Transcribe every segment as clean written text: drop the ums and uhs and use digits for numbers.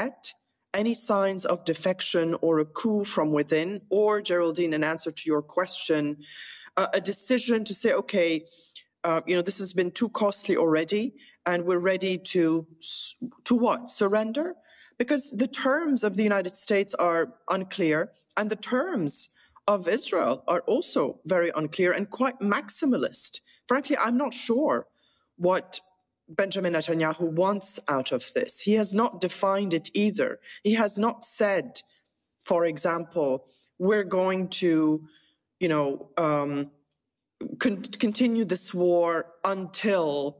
yet any signs of defection or a coup from within, or, Geraldine, in answer to your question, a decision to say, okay, this has been too costly already, and we're ready to what? Surrender? Because the terms of the United States are unclear, and the terms of Israel are also very unclear and quite maximalist. Frankly, I'm not sure what Benjamin Netanyahu wants out of this. He has not defined it either. He has not said, for example, we're going to, continue this war until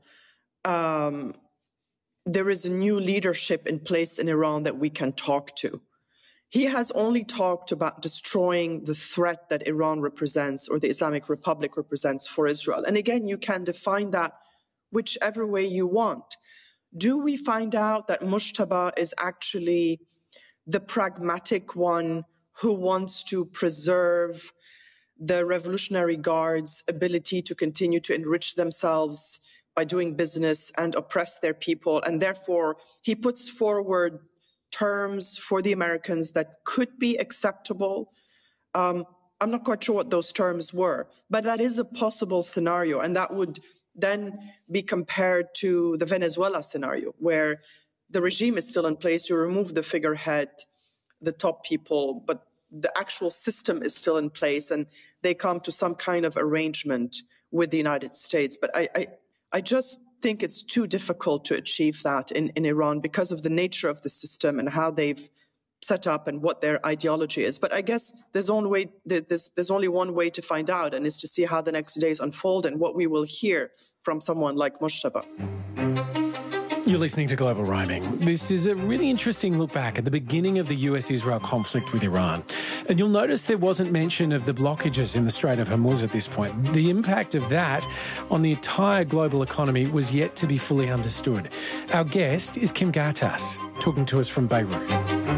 there is a new leadership in place in Iran that we can talk to. He has only talked about destroying the threat that Iran represents or the Islamic Republic represents for Israel. And again, you can define that whichever way you want. Do we find out that Mujtaba is actually the pragmatic one who wants to preserve the Revolutionary Guard's ability to continue to enrich themselves by doing business and oppress their people, and therefore he puts forward terms for the Americans that could be acceptable? I'm not quite sure what those terms were, but that is a possible scenario, and that would then be compared to the Venezuela scenario, where the regime is still in place. You remove the figurehead, the top people, but the actual system is still in place, and they come to some kind of arrangement with the United States. But I just think it's too difficult to achieve that in Iran because of the nature of the system and how they've set up and what their ideology is. But I guess there's only one way to find out, and is to see how the next days unfold and what we will hear from someone like Mujtaba. You're listening to Global Roaming. This is a really interesting look back at the beginning of the US-Israel conflict with Iran. And you'll notice there wasn't mention of the blockages in the Strait of Hormuz at this point. The impact of that on the entire global economy was yet to be fully understood. Our guest is Kim Ghattas, talking to us from Beirut.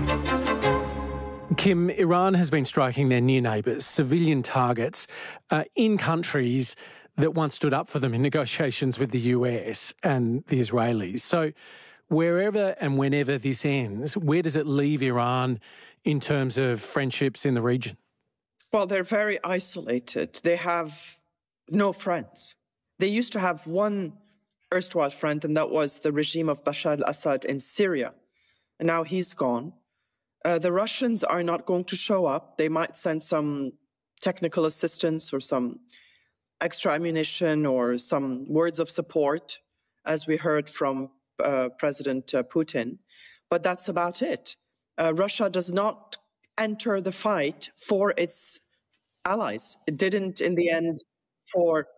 Kim, Iran has been striking their near neighbours, civilian targets, in countries that once stood up for them in negotiations with the US and the Israelis. So wherever and whenever this ends, where does it leave Iran in terms of friendships in the region? Well, they're very isolated. They have no friends. They used to have one erstwhile friend, and that was the regime of Bashar al-Assad in Syria. And now he's gone. The Russians are not going to show up. They might send some technical assistance or some extra ammunition or some words of support, as we heard from President Putin. But that's about it. Russia does not enter the fight for its allies. It didn't in the end for...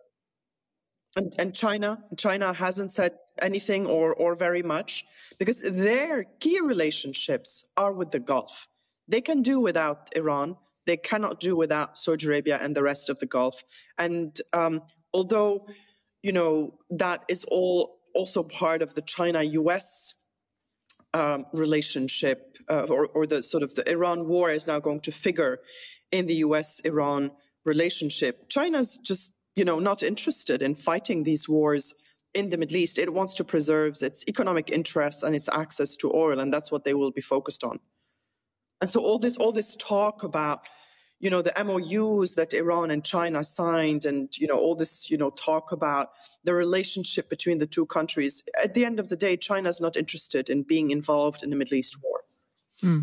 And China hasn't said anything or very much, because their key relationships are with the Gulf. They can do without Iran. They cannot do without Saudi Arabia and the rest of the Gulf. And although, that is all also part of the China-US relationship, or the sort of the Iran war is now going to figure in the US-Iran relationship. China's just, not interested in fighting these wars in the Middle East. It wants to preserve its economic interests and its access to oil, and that's what they will be focused on. And so all this talk about, the MOUs that Iran and China signed, and, all this, talk about the relationship between the two countries, at the end of the day, China's not interested in being involved in the Middle East war. Mm.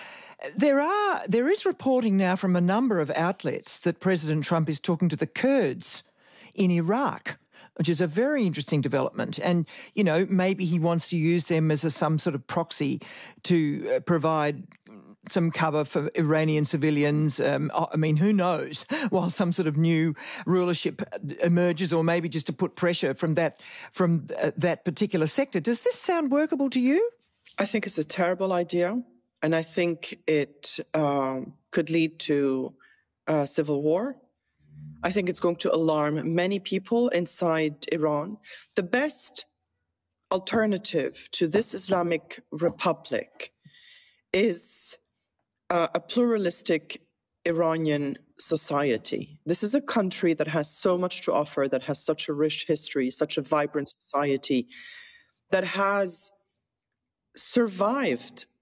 There is reporting now from a number of outlets that President Trump is talking to the Kurds in Iraq, which is a very interesting development. And, maybe he wants to use them as some sort of proxy to provide some cover for Iranian civilians. Who knows, while some sort of new rulership emerges, or maybe just to put pressure from that particular sector. Does this sound workable to you? I think it's a terrible idea, and I think it could lead to civil war. I think it's going to alarm many people inside Iran. The best alternative to this Islamic Republic is a pluralistic Iranian society. This is a country that has so much to offer, that has such a rich history, such a vibrant society, that has survived